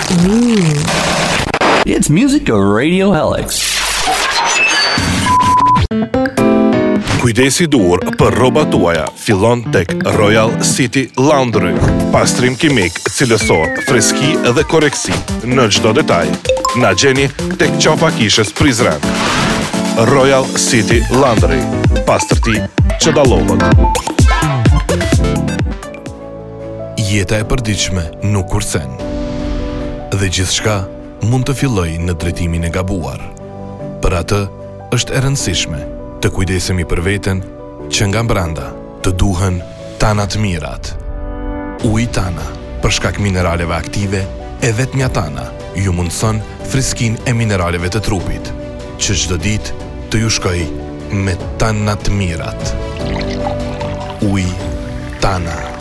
It's Music Radio Helix. Kujdesi dur për rrobat tuaja fillon tek Royal City Laundry. Pastrim kimik, cilësor, freski dhe korreksi në çdo detaj. Na gjeni tek qafa kishës Prizren. Royal City Laundry. Pastërti që dallohet. Jeta e përditshme nuk kursen. Dhe gjithçka mund të fillojë në drejtimin e gabuar. Për atë është e rëndësishme të kujdesemi për veten që nga brenda të duhen Tana të mirat. Uji Tana, për shkak mineraleve aktive, e vetmja Tana ju mundson freskinë e mineraleve të trupit, që çdo ditë të ju shkojë me Tana të mirat. Uji Tana.